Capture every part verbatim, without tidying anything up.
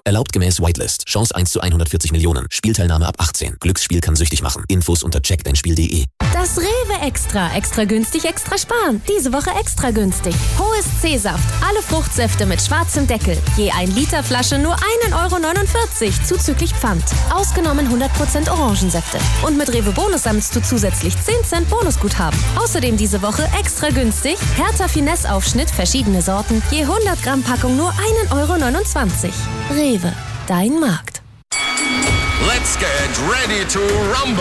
Erlaubt gemäß Whitelist. Chance eins zu hundertvierzig Millionen. Spielteilnahme ab achtzehn. Glücksspiel kann süchtig machen. Infos unter check dein spiel punkt de. Das Rewe Extra. Extra günstig, extra sparen. Diese Woche extra günstig. Hohes C-Saft. Alle Fruchtsäfte mit schwarzem Deckel. Je ein Liter Flasche nur ein Euro neunundvierzig. Zuzüglich Pfand. Ausgenommen hundert Prozent Orangensäfte. Und mit Rewe Bonus sammelst du zusätzlich zehn Cent Bonusguthaben. Außerdem diese Woche extra günstig. Hertha Finesse Aufschnitt, verschiedene Sorten. Je hundert Gramm Packung nur ein Euro neunundzwanzig. Rewe. Dein Markt. Let's get ready to rumble.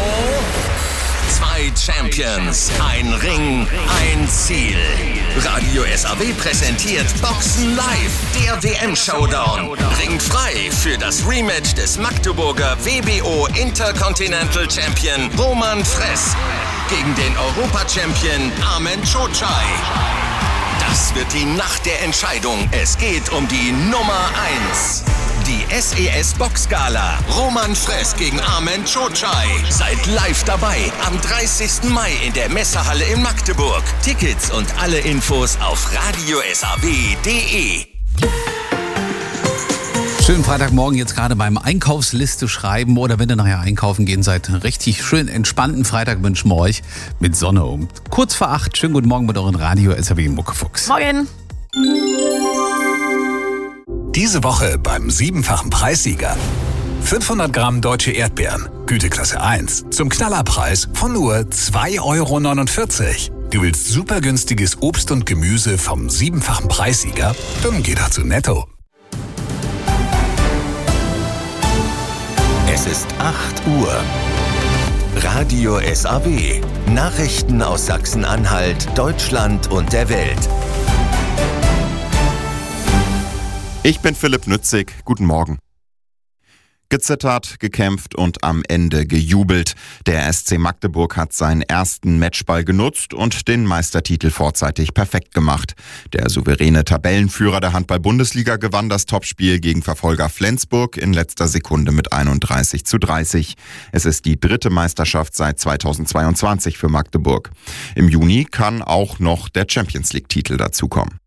Zwei Champions, ein Ring, ein Ziel. Radio S A W präsentiert Boxen Live, der W M-Showdown. Ringt frei für das Rematch des Magdeburger W B O Intercontinental Champion Roman Fress gegen den Europa-Champion Armen Cocai. Das wird die Nacht der Entscheidung. Es geht um die Nummer eins. Die S E S Boxgala. Roman Fress gegen Armen Cocai. Seid live dabei am dreißigsten Mai in der Messehalle in Magdeburg. Tickets und alle Infos auf radio s a w punkt de. Schönen Freitagmorgen jetzt gerade beim Einkaufsliste schreiben oder wenn ihr nachher einkaufen gehen seid. Richtig schön entspannten Freitag wünschen wir euch mit Sonne um kurz vor acht. Schönen guten Morgen mit euren Radio S A W Muckefuchs. Morgen. Diese Woche beim siebenfachen Preissieger. fünfhundert Gramm deutsche Erdbeeren, Güteklasse eins, zum Knallerpreis von nur zwei Euro neunundvierzig. Du willst super günstiges Obst und Gemüse vom siebenfachen Preissieger? Dann geh doch zu Netto. Es ist acht Uhr. Radio S A W. Nachrichten aus Sachsen-Anhalt, Deutschland und der Welt. Ich bin Philipp Nützig. Guten Morgen. Gezittert, gekämpft und am Ende gejubelt. Der S C Magdeburg hat seinen ersten Matchball genutzt und den Meistertitel vorzeitig perfekt gemacht. Der souveräne Tabellenführer der Handball-Bundesliga gewann das Topspiel gegen Verfolger Flensburg in letzter Sekunde mit einunddreißig zu dreißig. Es ist die dritte Meisterschaft seit zweitausendzweiundzwanzig für Magdeburg. Im Juni kann auch noch der Champions-League-Titel dazukommen.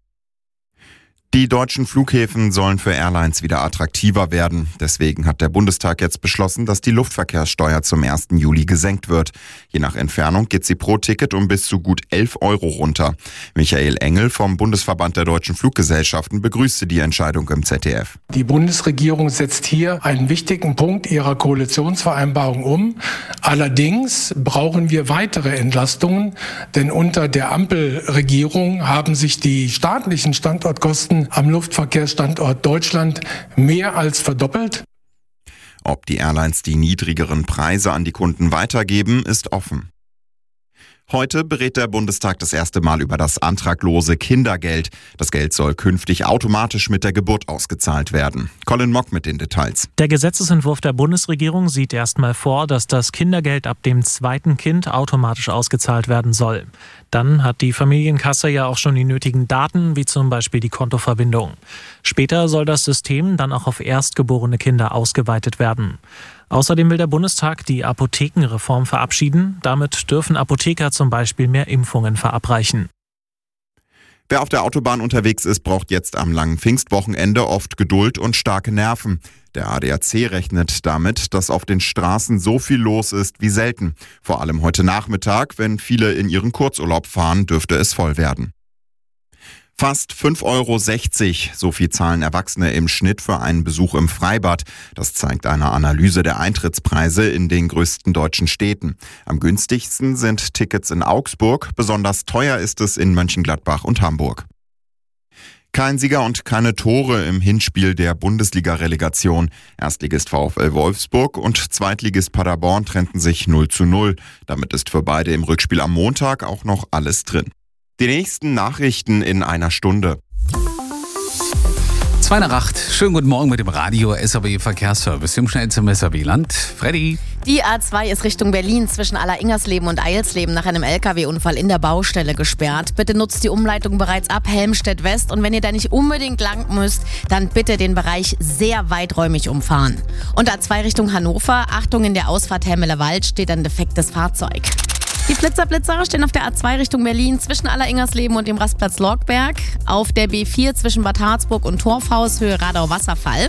Die deutschen Flughäfen sollen für Airlines wieder attraktiver werden. Deswegen hat der Bundestag jetzt beschlossen, dass die Luftverkehrssteuer zum ersten Juli gesenkt wird. Je nach Entfernung geht sie pro Ticket um bis zu gut elf Euro runter. Michael Engel vom Bundesverband der deutschen Fluggesellschaften begrüßte die Entscheidung im Z D F. Die Bundesregierung setzt hier einen wichtigen Punkt ihrer Koalitionsvereinbarung um. Allerdings brauchen wir weitere Entlastungen, denn unter der Ampelregierung haben sich die staatlichen Standortkosten am Luftverkehrsstandort Deutschland mehr als verdoppelt. Ob die Airlines die niedrigeren Preise an die Kunden weitergeben, ist offen. Heute berät der Bundestag das erste Mal über das antraglose Kindergeld. Das Geld soll künftig automatisch mit der Geburt ausgezahlt werden. Colin Mock mit den Details. Der Gesetzesentwurf der Bundesregierung sieht erstmal vor, dass das Kindergeld ab dem zweiten Kind automatisch ausgezahlt werden soll. Dann hat die Familienkasse ja auch schon die nötigen Daten, wie zum Beispiel die Kontoverbindung. Später soll das System dann auch auf erstgeborene Kinder ausgeweitet werden. Außerdem will der Bundestag die Apothekenreform verabschieden. Damit dürfen Apotheker zum Beispiel mehr Impfungen verabreichen. Wer auf der Autobahn unterwegs ist, braucht jetzt am langen Pfingstwochenende oft Geduld und starke Nerven. Der A D A C rechnet damit, dass auf den Straßen so viel los ist wie selten. Vor allem heute Nachmittag, wenn viele in ihren Kurzurlaub fahren, dürfte es voll werden. Fast fünf Euro sechzig, so viel zahlen Erwachsene im Schnitt für einen Besuch im Freibad. Das zeigt eine Analyse der Eintrittspreise in den größten deutschen Städten. Am günstigsten sind Tickets in Augsburg, besonders teuer ist es in Mönchengladbach und Hamburg. Kein Sieger und keine Tore im Hinspiel der Bundesliga-Relegation. Erstligist VfL Wolfsburg und Zweitligist Paderborn trennten sich null zu null. Damit ist für beide im Rückspiel am Montag auch noch alles drin. Die nächsten Nachrichten in einer Stunde. zwei nach acht. Schönen guten Morgen mit dem Radio S A W Verkehrsservice im schnellsten S A W-Land. Freddy. Die A zwei ist Richtung Berlin zwischen Alleringers-Leben und Eilsleben nach einem L K W-Unfall in der Baustelle gesperrt. Bitte nutzt die Umleitung bereits ab Helmstedt West und wenn ihr da nicht unbedingt lang müsst, dann bitte den Bereich sehr weiträumig umfahren. Und A zwei Richtung Hannover, Achtung, in der Ausfahrt Helmeler-Wald steht ein defektes Fahrzeug. Die Flitzer-Blitzer stehen auf der A zwei Richtung Berlin zwischen Alleringers-Leben und dem Rastplatz Lorgberg, auf der B vier zwischen Bad Harzburg und Torfhaus Höhe Radau-Wasserfall.